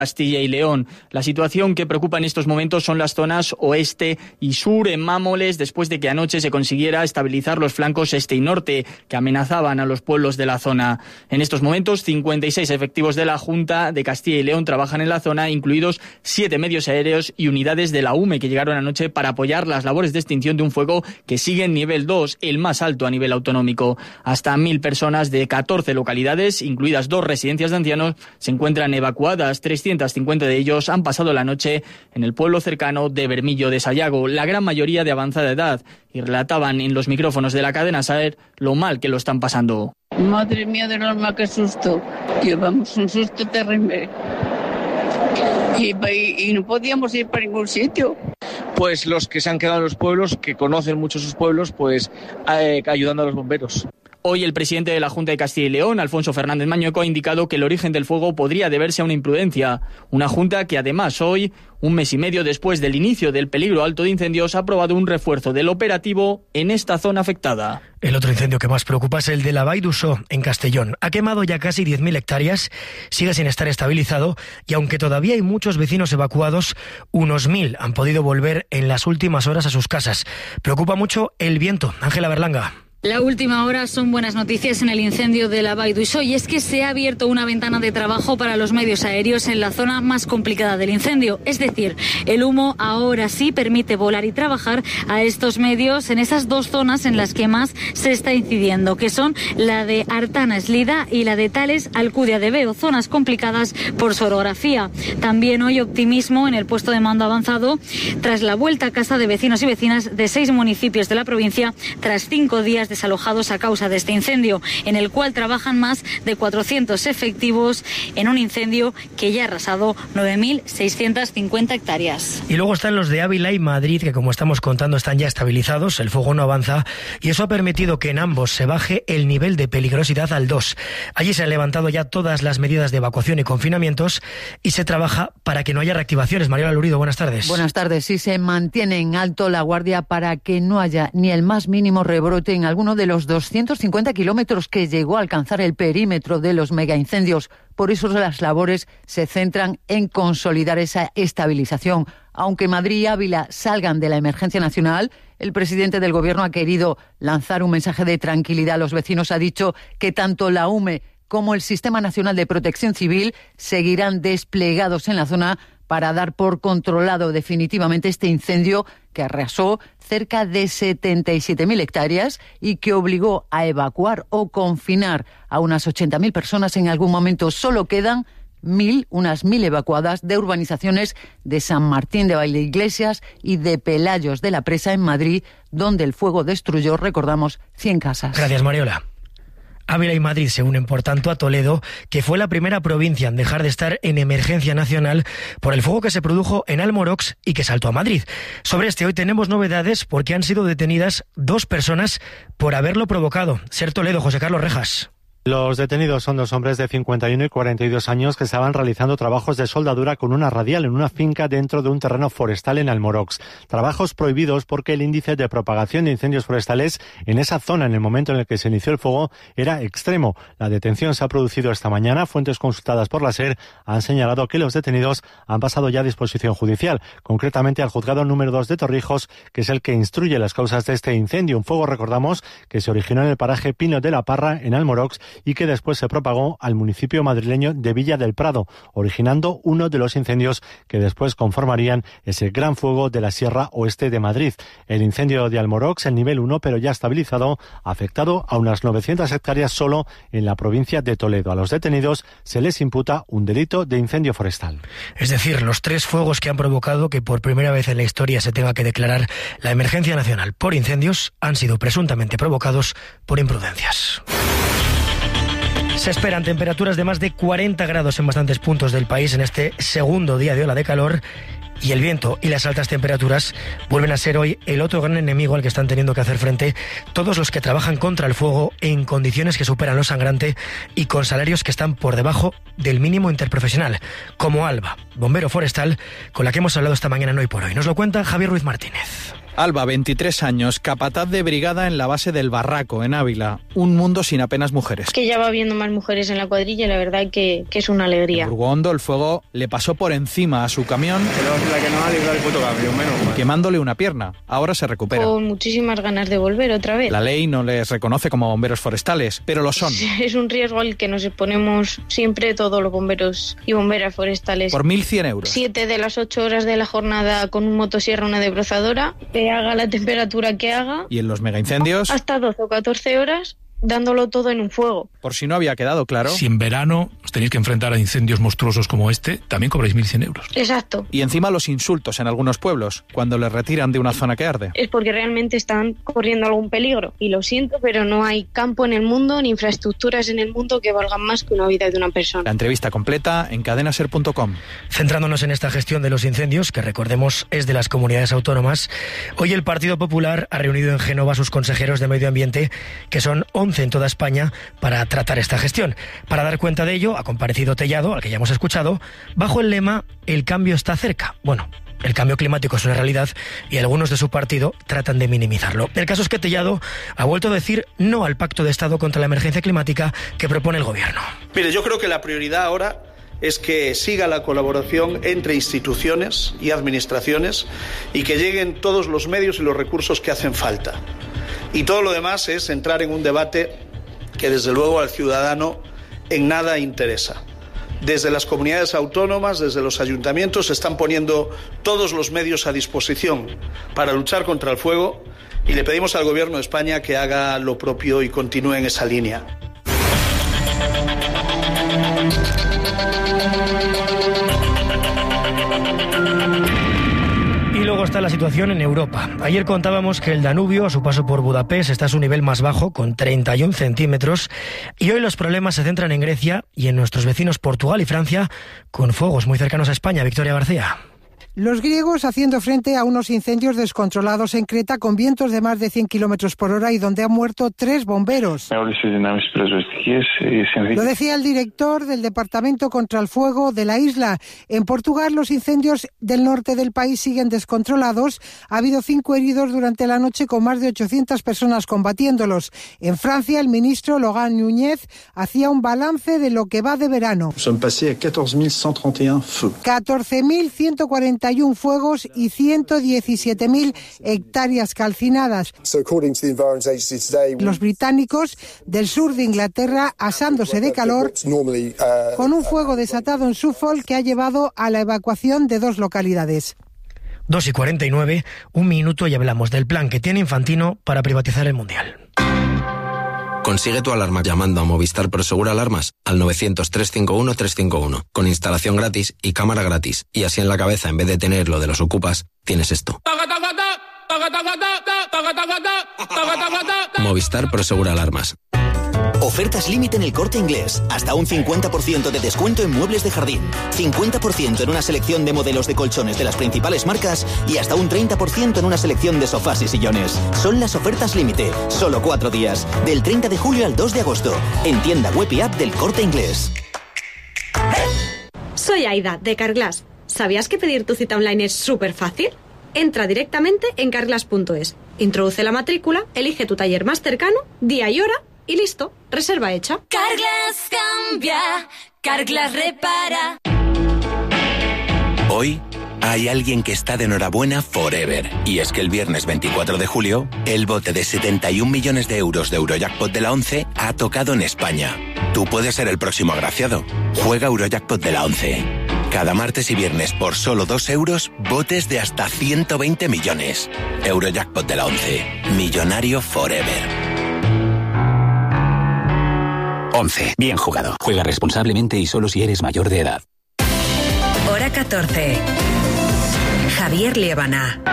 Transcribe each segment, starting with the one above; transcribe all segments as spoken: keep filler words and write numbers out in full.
Castilla y León. La situación que preocupa en estos momentos son las zonas oeste y sur en Mámoles, después de que anoche se consiguiera estabilizar los flancos este y norte que amenazaban a los pueblos de la zona. En estos momentos, cincuenta y seis efectivos de la Junta de Castilla y León trabajan en la zona, incluidos siete medios aéreos y unidades de la U M E que llegaron anoche para apoyar las labores de extinción de un fuego que sigue en nivel dos, el más alto a nivel autonómico. Hasta mil personas de catorce localidades, incluidas dos residencias de ancianos, se encuentran evacuadas. trescientos cincuenta de ellos han pasado la noche en el pueblo cercano de Bermillo de Sayago, la gran mayoría de avanzada edad, y relataban en los micrófonos de la cadena SER lo mal que lo están pasando. Madre mía de Norma, qué susto. Llevamos un susto terrible. Y, y, y no podíamos ir para ningún sitio. Pues los que se han quedado en los pueblos, que conocen mucho sus pueblos, pues eh, ayudando a los bomberos. Hoy el presidente de la Junta de Castilla y León, Alfonso Fernández Mañueco, ha indicado que el origen del fuego podría deberse a una imprudencia. Una Junta que además hoy, un mes y medio después del inicio del peligro alto de incendios, ha aprobado un refuerzo del operativo en esta zona afectada. El otro incendio que más preocupa es el de la Vall d'Uixó, en Castellón. Ha quemado ya casi diez mil hectáreas, sigue sin estar estabilizado y aunque todavía hay muchos vecinos evacuados, unos mil han podido volver en las últimas horas a sus casas. Preocupa mucho el viento. Ángela Berlanga. La última hora son buenas noticias en el incendio de la Vall d'Uixó y es que se ha abierto una ventana de trabajo para los medios aéreos en la zona más complicada del incendio. Es decir, el humo ahora sí permite volar y trabajar a estos medios en esas dos zonas en las que más se está incidiendo, que son la de Artana Eslida y la de Tales Alcudia de Veo, zonas complicadas por su orografía. También hoy optimismo en el puesto de mando avanzado tras la vuelta a casa de vecinos y vecinas de seis municipios de la provincia tras cinco días desalojados a causa de este incendio, en el cual trabajan más de cuatrocientos efectivos en un incendio que ya ha arrasado nueve mil seiscientas cincuenta hectáreas. Y luego están los de Ávila y Madrid, que como estamos contando están ya estabilizados, el fuego no avanza y eso ha permitido que en ambos se baje el nivel de peligrosidad al dos. Allí se han levantado ya todas las medidas de evacuación y confinamientos y se trabaja para que no haya reactivaciones. Mariola Lurido, buenas tardes. Buenas tardes. Sí, se mantiene en alto la guardia para que no haya ni el más mínimo rebrote en algún uno de los doscientos cincuenta kilómetros que llegó a alcanzar el perímetro de los megaincendios. Por eso las labores se centran en consolidar esa estabilización. Aunque Madrid y Ávila salgan de la emergencia nacional, el presidente del Gobierno ha querido lanzar un mensaje de tranquilidad a los vecinos. Ha dicho que tanto la U M E como el Sistema Nacional de Protección Civil seguirán desplegados en la zona para dar por controlado definitivamente este incendio que arrasó cerca de setenta y siete mil hectáreas y que obligó a evacuar o confinar a unas ochenta mil personas en algún momento. Solo quedan mil, unas mil evacuadas de urbanizaciones de San Martín de Valdeiglesias y de Pelayos de la Presa en Madrid, donde el fuego destruyó, recordamos, cien casas. Gracias, Mariola. Ávila y Madrid se unen, por tanto, a Toledo, que fue la primera provincia en dejar de estar en emergencia nacional por el fuego que se produjo en Almorox y que saltó a Madrid. Sobre este hoy tenemos novedades porque han sido detenidas dos personas por haberlo provocado. Ser Toledo, José Carlos Rejas. Los detenidos son dos hombres de cincuenta y uno y cuarenta y dos años que estaban realizando trabajos de soldadura con una radial en una finca dentro de un terreno forestal en Almorox. Trabajos prohibidos porque el índice de propagación de incendios forestales en esa zona en el momento en el que se inició el fuego era extremo. La detención se ha producido esta mañana. Fuentes consultadas por la SER han señalado que los detenidos han pasado ya a disposición judicial, concretamente al juzgado número dos de Torrijos, que es el que instruye las causas de este incendio. Un fuego, recordamos, que se originó en el paraje Pino de la Parra, en Almorox, y que después se propagó al municipio madrileño de Villa del Prado, originando uno de los incendios que después conformarían ese gran fuego de la Sierra Oeste de Madrid. El incendio de Almorox, el nivel uno, pero ya estabilizado, ha afectado a unas novecientas hectáreas solo en la provincia de Toledo. A los detenidos se les imputa un delito de incendio forestal. Es decir, los tres fuegos que han provocado que por primera vez en la historia se tenga que declarar la emergencia nacional por incendios han sido presuntamente provocados por imprudencias. Se esperan temperaturas de más de cuarenta grados en bastantes puntos del país en este segundo día de ola de calor y el viento y las altas temperaturas vuelven a ser hoy el otro gran enemigo al que están teniendo que hacer frente todos los que trabajan contra el fuego en condiciones que superan lo sangrante y con salarios que están por debajo del mínimo interprofesional, como Alba, bombero forestal, con la que hemos hablado esta mañana en Hoy por Hoy. Nos lo cuenta Javier Ruiz Martínez. Alba, veintitrés años, capataz de brigada en la base del Barraco, en Ávila. Un mundo sin apenas mujeres. Que ya va habiendo más mujeres en la cuadrilla y la verdad que, que es una alegría. En Burgondo, el fuego le pasó por encima a su camión, quemándole una pierna. Ahora se recupera. Con muchísimas ganas de volver otra vez. La ley no les reconoce como bomberos forestales, pero lo son. Es un riesgo al que nos exponemos siempre todos los bomberos y bomberas forestales. Por mil cien euros. Siete de las ocho horas de la jornada con un motosierra, una desbrozadora, que haga la temperatura que haga. Y en los megaincendios, hasta doce o catorce horas dándolo todo en un fuego. Por si no había quedado claro. Si en verano os tenéis que enfrentar a incendios monstruosos como este, también cobráis mil cien euros. Exacto. Y encima los insultos en algunos pueblos, cuando les retiran de una zona que arde. Es porque realmente están corriendo algún peligro. Y lo siento, pero no hay campo en el mundo ni infraestructuras en el mundo que valgan más que una vida de una persona. La entrevista completa en cadena ser punto com. Centrándonos en esta gestión de los incendios, que recordemos es de las comunidades autónomas, hoy el Partido Popular ha reunido en Génova a sus consejeros de Medio Ambiente, que son once en toda España, para tratar esta gestión. Para dar cuenta de ello, ha comparecido Tellado, al que ya hemos escuchado, bajo el lema "El cambio está cerca". Bueno, el cambio climático es una realidad y algunos de su partido tratan de minimizarlo. El caso es que Tellado ha vuelto a decir no al pacto de Estado contra la emergencia climática que propone el Gobierno. Mire, yo creo que la prioridad ahora es que siga la colaboración entre instituciones y administraciones y que lleguen todos los medios y los recursos que hacen falta. Y todo lo demás es entrar en un debate que desde luego al ciudadano en nada interesa. Desde las comunidades autónomas, desde los ayuntamientos, se están poniendo todos los medios a disposición para luchar contra el fuego y le pedimos al Gobierno de España que haga lo propio y continúe en esa línea. Y luego está la situación en Europa. Ayer contábamos que el Danubio, a su paso por Budapest, está a su nivel más bajo, con treinta y un centímetros. Y hoy los problemas se centran en Grecia y en nuestros vecinos Portugal y Francia, con fuegos muy cercanos a España. Victoria García. Los griegos haciendo frente a unos incendios descontrolados en Creta con vientos de más de cien kilómetros por hora y donde han muerto tres bomberos. Lo decía el director del Departamento contra el Fuego de la isla. En Portugal los incendios del norte del país siguen descontrolados. Ha habido cinco heridos durante la noche con más de ochocientas personas combatiéndolos. En Francia el ministro Laurent Núñez hacía un balance de lo que va de verano. catorce mil ciento cuarenta y uno fuegos y ciento diecisiete mil hectáreas calcinadas. Los británicos del sur de Inglaterra asándose de calor con un fuego desatado en Suffolk que ha llevado a la evacuación de dos localidades. dos y cuarenta y nueve, un minuto y hablamos del plan que tiene Infantino para privatizar el Mundial. Consigue tu alarma llamando a Movistar Prosegur Alarmas al novecientos, trescientos cincuenta y uno, trescientos cincuenta y uno, con instalación gratis y cámara gratis. Y así en la cabeza, en vez de tener lo de los ocupas, tienes esto. Movistar Prosegur Alarmas. Ofertas límite en El Corte Inglés. Hasta un cincuenta por ciento de descuento en muebles de jardín. cincuenta por ciento en una selección de modelos de colchones de las principales marcas y hasta un treinta por ciento en una selección de sofás y sillones. Son las ofertas límite. Solo cuatro días. Del treinta de julio al dos de agosto. En tienda web y app del Corte Inglés. Soy Aida, de Carglass. ¿Sabías que pedir tu cita online es súper fácil? Entra directamente en carglass punto es. Introduce la matrícula, elige tu taller más cercano, día y hora y listo. Reserva hecha. Carglass cambia, Carglass repara. Hoy hay alguien que está de enhorabuena forever. Y es que el viernes veinticuatro de julio, el bote de setenta y un millones de euros de Eurojackpot de la ONCE ha tocado en España. Tú puedes ser el próximo agraciado. Juega Eurojackpot de la ONCE. Cada martes y viernes por solo dos euros, botes de hasta ciento veinte millones. Eurojackpot de la ONCE. Millonario forever. once. Bien jugado. Juega responsablemente y solo si eres mayor de edad. Hora catorce. Javier Liébana.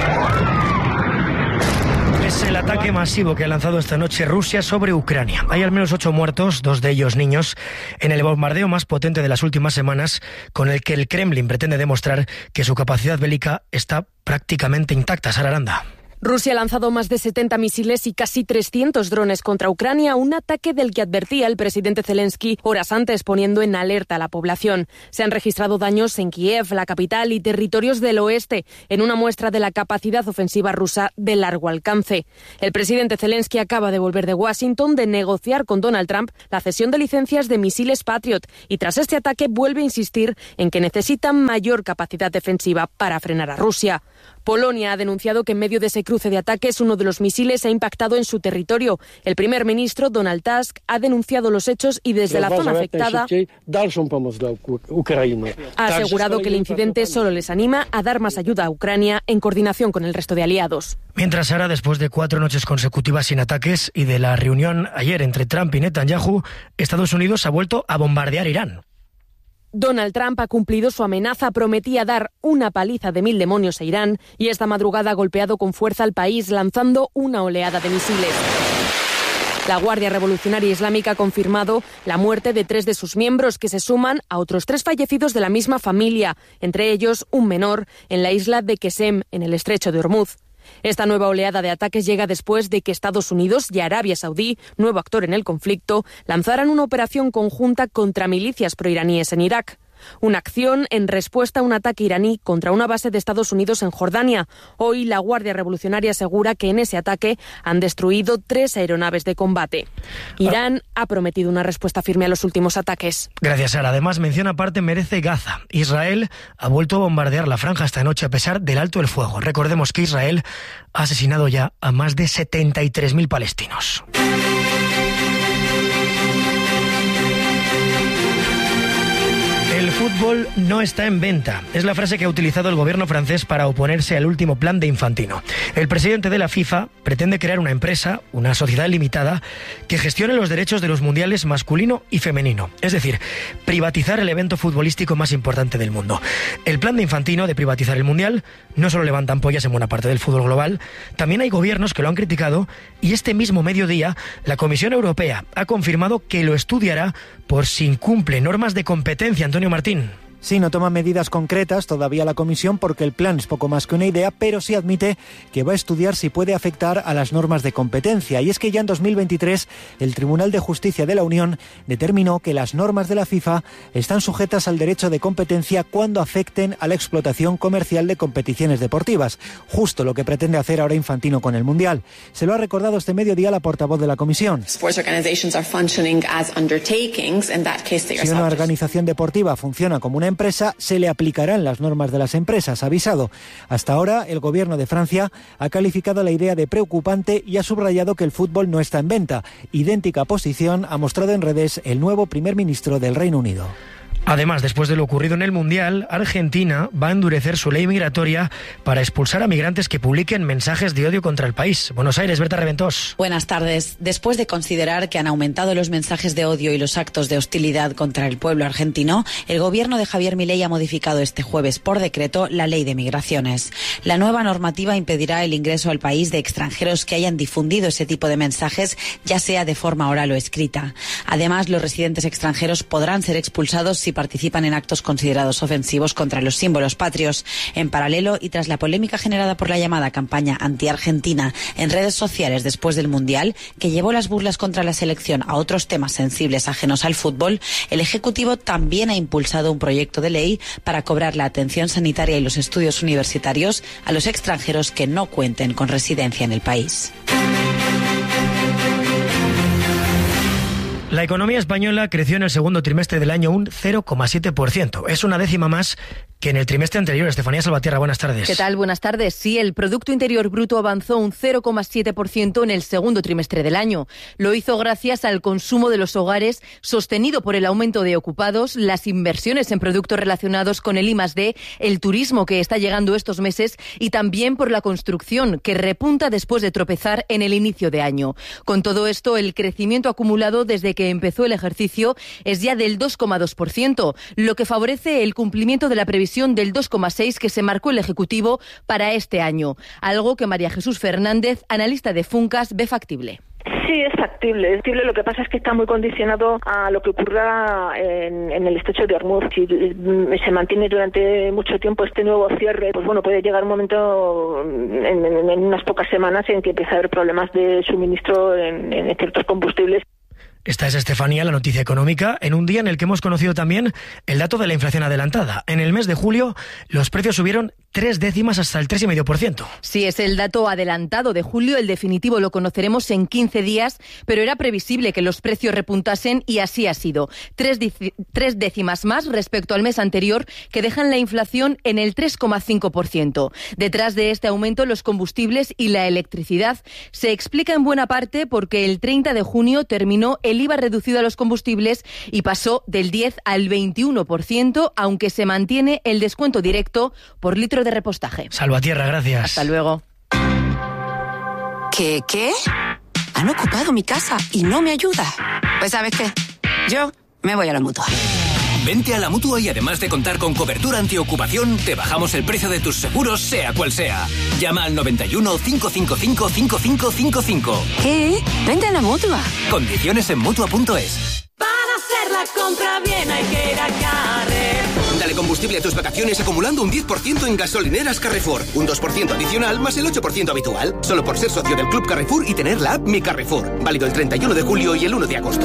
Es el ataque masivo que ha lanzado esta noche Rusia sobre Ucrania. Hay al menos ocho muertos, dos de ellos niños, en el bombardeo más potente de las últimas semanas, con el que el Kremlin pretende demostrar que su capacidad bélica está prácticamente intacta. Sara Aranda. Rusia ha lanzado más de setenta misiles y casi trescientos drones contra Ucrania, un ataque del que advertía el presidente Zelensky horas antes, poniendo en alerta a la población. Se han registrado daños en Kiev, la capital, y territorios del oeste, en una muestra de la capacidad ofensiva rusa de largo alcance. El presidente Zelensky acaba de volver de Washington de negociar con Donald Trump la cesión de licencias de misiles Patriot, y tras este ataque vuelve a insistir en que necesitan mayor capacidad defensiva para frenar a Rusia. Polonia ha denunciado que en medio de ese cruce de ataques uno de los misiles ha impactado en su territorio. El primer ministro, Donald Tusk, ha denunciado los hechos y desde la zona afectada ha asegurado que el incidente solo les anima a dar más ayuda a Ucrania en coordinación con el resto de aliados. Mientras ahora, después de cuatro noches consecutivas sin ataques y de la reunión ayer entre Trump y Netanyahu, Estados Unidos ha vuelto a bombardear Irán. Donald Trump ha cumplido su amenaza, prometía dar una paliza de mil demonios a Irán y esta madrugada ha golpeado con fuerza al país lanzando una oleada de misiles. La Guardia Revolucionaria Islámica ha confirmado la muerte de tres de sus miembros, que se suman a otros tres fallecidos de la misma familia, entre ellos un menor en la isla de Qesem, en el estrecho de Hormuz. Esta nueva oleada de ataques llega después de que Estados Unidos y Arabia Saudí, nuevo actor en el conflicto, lanzaran una operación conjunta contra milicias proiraníes en Irak. Una acción en respuesta a un ataque iraní contra una base de Estados Unidos en Jordania. Hoy la Guardia Revolucionaria asegura que en ese ataque han destruido tres aeronaves de combate. Irán ha prometido una respuesta firme a los últimos ataques. Gracias, Sara. Además, mención aparte merece Gaza. Israel ha vuelto a bombardear la franja esta noche a pesar del alto el fuego. Recordemos que Israel ha asesinado ya a más de setenta y tres mil palestinos. El fútbol no está en venta. Es la frase que ha utilizado el gobierno francés para oponerse al último plan de Infantino. El presidente de la FIFA pretende crear una empresa, una sociedad limitada, que gestione los derechos de los mundiales masculino y femenino. Es decir, privatizar el evento futbolístico más importante del mundo. El plan de Infantino de privatizar el mundial no solo levanta ampollas en buena parte del fútbol global, también hay gobiernos que lo han criticado y este mismo mediodía la Comisión Europea ha confirmado que lo estudiará por si incumple normas de competencia. Antonio Martín. Sí, no toma medidas concretas todavía la Comisión porque el plan es poco más que una idea, pero sí admite que va a estudiar si puede afectar a las normas de competencia. Y es que ya en dos mil veintitrés el Tribunal de Justicia de la Unión determinó que las normas de la FIFA están sujetas al derecho de competencia cuando afecten a la explotación comercial de competiciones deportivas, justo lo que pretende hacer ahora Infantino con el Mundial. Se lo ha recordado este mediodía la portavoz de la Comisión. Si una organización deportiva funciona como una empresa, se le aplicarán las normas de las empresas, ha avisado. Hasta ahora, el gobierno de Francia ha calificado la idea de preocupante y ha subrayado que el fútbol no está en venta. Idéntica posición ha mostrado en redes el nuevo primer ministro del Reino Unido. Además, después de lo ocurrido en el Mundial, Argentina va a endurecer su ley migratoria para expulsar a migrantes que publiquen mensajes de odio contra el país. Buenos Aires, Berta Reventós. Buenas tardes. Después de considerar que han aumentado los mensajes de odio y los actos de hostilidad contra el pueblo argentino, el gobierno de Javier Milei ha modificado este jueves por decreto la ley de migraciones. La nueva normativa impedirá el ingreso al país de extranjeros que hayan difundido ese tipo de mensajes, ya sea de forma oral o escrita. Además, los residentes extranjeros podrán ser expulsados si participan en actos considerados ofensivos contra los símbolos patrios. En paralelo, y tras la polémica generada por la llamada campaña anti-argentina en redes sociales después del Mundial, que llevó las burlas contra la selección a otros temas sensibles ajenos al fútbol, el Ejecutivo también ha impulsado un proyecto de ley para cobrar la atención sanitaria y los estudios universitarios a los extranjeros que no cuenten con residencia en el país. La economía española creció en el segundo trimestre del año un cero coma siete por ciento. Es una décima más que en el trimestre anterior. Estefanía Salvatierra, buenas tardes. ¿Qué tal? Buenas tardes. Sí, el Producto Interior Bruto avanzó un cero coma siete por ciento en el segundo trimestre del año. Lo hizo gracias al consumo de los hogares, sostenido por el aumento de ocupados, las inversiones en productos relacionados con el I más D, el turismo que está llegando estos meses y también por la construcción, que repunta después de tropezar en el inicio de año. Con todo esto, el crecimiento acumulado desde que empezó el ejercicio es ya del dos coma dos por ciento, lo que favorece el cumplimiento de la previsión del dos coma seis por ciento que se marcó el Ejecutivo para este año, algo que María Jesús Fernández, analista de Funcas, ve factible. Sí, es factible. Es factible. Lo que pasa es que está muy condicionado a lo que ocurra en, en el estrecho de Hormuz. Si se mantiene durante mucho tiempo este nuevo cierre, pues bueno, puede llegar un momento en, en, en unas pocas semanas en que empieza a haber problemas de suministro en, en ciertos combustibles. Esta es, Estefanía, la noticia económica, en un día en el que hemos conocido también el dato de la inflación adelantada. En el mes de julio, los precios subieron tres décimas hasta el tres coma cinco por ciento. Sí, es el dato adelantado de julio. El definitivo lo conoceremos en quince días, pero era previsible que los precios repuntasen y así ha sido. Tres, tres décimas más respecto al mes anterior, que dejan la inflación en el tres coma cinco por ciento. Detrás de este aumento, los combustibles y la electricidad se explica en buena parte porque el treinta de junio terminó el I V A reducido a los combustibles y pasó del diez al veintiuno por ciento, aunque se mantiene el descuento directo por litro de repostaje. Salvatierra, gracias. Hasta luego. ¿Qué, qué? Han ocupado mi casa y no me ayuda. Pues ¿sabes qué? Yo me voy a la Mutua. Vente a la Mutua y además de contar con cobertura antiocupación, te bajamos el precio de tus seguros, sea cual sea. Llama al noventa y uno, cinco cinco cinco, cinco cinco cinco cinco. ¿Qué? Vente a la Mutua. Condiciones en Mutua punto es. Para hacer la compra bien hay que ir a Carrefour. Dale combustible a tus vacaciones acumulando un diez por ciento en gasolineras Carrefour. Un dos por ciento adicional más el ocho por ciento habitual. Solo por ser socio del Club Carrefour y tener la app Mi Carrefour. Válido el treinta y uno de julio y el uno de agosto.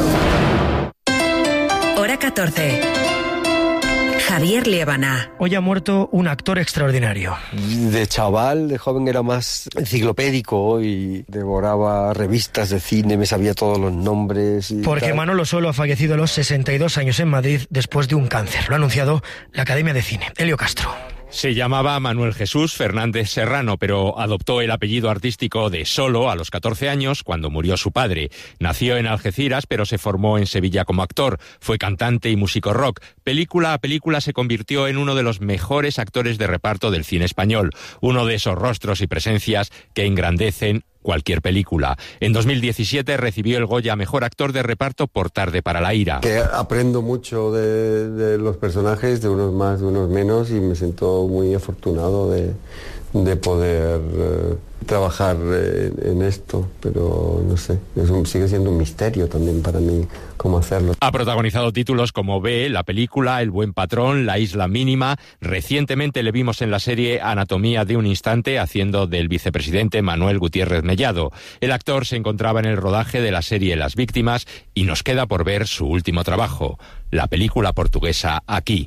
Hora catorce. Javier Liébana. Hoy ha muerto un actor extraordinario. De chaval, de joven, era más enciclopédico y devoraba revistas de cine, me sabía todos los nombres. Y Porque tal. Manolo Solo ha fallecido a los sesenta y dos años en Madrid después de un cáncer. Lo ha anunciado la Academia de Cine. Elio Castro. Se llamaba Manuel Jesús Fernández Serrano, pero adoptó el apellido artístico de Solo a los catorce años, cuando murió su padre. Nació en Algeciras, pero se formó en Sevilla como actor. Fue cantante y músico rock. Película a película se convirtió en uno de los mejores actores de reparto del cine español. Uno de esos rostros y presencias que engrandecen cualquier película. En dos mil diecisiete recibió el Goya a Mejor Actor de Reparto por Tarde para la ira. Que aprendo mucho de, de los personajes, de unos más, de unos menos, y me siento muy afortunado de, de poder eh, trabajar eh, en esto, pero no sé, es un, sigue siendo un misterio también para mí cómo hacerlo. Ha protagonizado títulos como B, la película, El buen patrón, La isla mínima. Recientemente le vimos en la serie Anatomía de un instante haciendo del vicepresidente Manuel Gutiérrez Mellado. El actor se encontraba en el rodaje de la serie Las víctimas y nos queda por ver su último trabajo, la película portuguesa Aquí.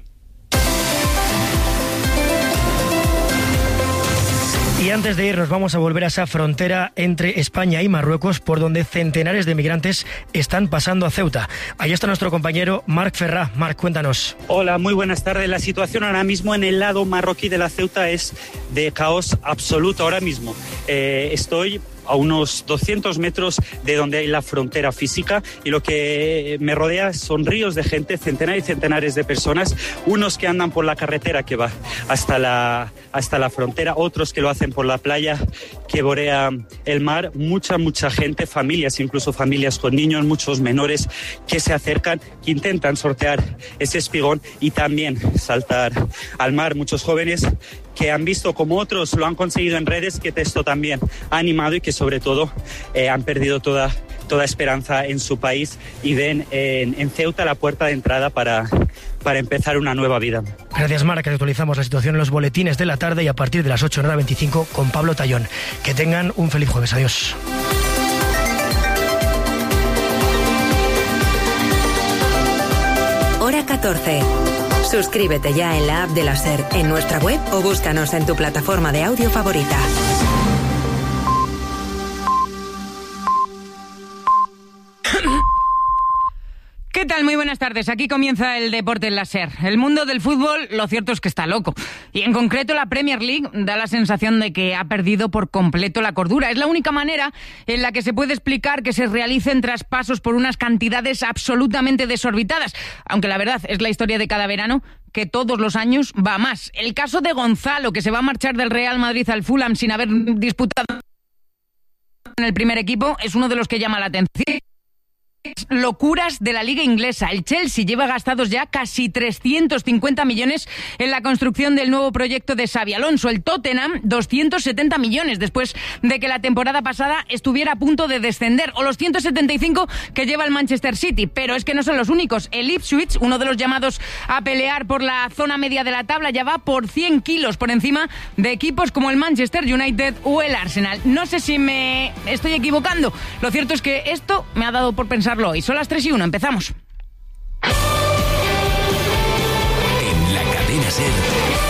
Y antes de irnos vamos a volver a esa frontera entre España y Marruecos, por donde centenares de migrantes están pasando a Ceuta. Ahí está nuestro compañero Marc Ferrá. Marc, cuéntanos. Hola, muy buenas tardes. La situación ahora mismo en el lado marroquí de la Ceuta es de caos absoluto ahora mismo. Eh, estoy a unos doscientos metros de donde hay la frontera física y lo que me rodea son ríos de gente, centenares y centenares de personas, unos que andan por la carretera que va hasta la, hasta la frontera, otros que lo hacen por la playa que borea el mar, mucha, mucha gente, familias, incluso familias con niños, muchos menores que se acercan, que intentan sortear ese espigón y también saltar al mar, muchos jóvenes que han visto como otros lo han conseguido en redes, que esto también ha animado y que sobre todo eh, han perdido toda, toda esperanza en su país y ven en, en Ceuta la puerta de entrada para, para empezar una nueva vida. Gracias, Mara, que actualizamos la situación en los boletines de la tarde y a partir de las ocho en hora veinticinco con Pablo Tallón. Que tengan un feliz jueves. Adiós. Hora catorce. Suscríbete ya en la app de la SER, en nuestra web o búscanos en tu plataforma de audio favorita. ¿Qué tal? Muy buenas tardes. Aquí comienza el deporte en la SER. El mundo del fútbol, lo cierto es que está loco. Y en concreto la Premier League da la sensación de que ha perdido por completo la cordura. Es la única manera en la que se puede explicar que se realicen traspasos por unas cantidades absolutamente desorbitadas. Aunque la verdad es la historia de cada verano, que todos los años va más. El caso de Gonzalo, que se va a marchar del Real Madrid al Fulham sin haber disputado en el primer equipo, es uno de los que llama la atención. Locuras de la liga inglesa. El Chelsea lleva gastados ya casi trescientos cincuenta millones en la construcción del nuevo proyecto de Xabi Alonso. El Tottenham, doscientos setenta millones después de que la temporada pasada estuviera a punto de descender, o los ciento setenta y cinco que lleva el Manchester City. Pero es que no son los únicos. El Ipswich, uno de los llamados a pelear por la zona media de la tabla, ya va por cien kilos por encima de equipos como el Manchester United o el Arsenal. No sé si me estoy equivocando. Lo cierto es que esto me ha dado por pensarlo hoy. Son las tres y uno, empezamos. En la cadena SER.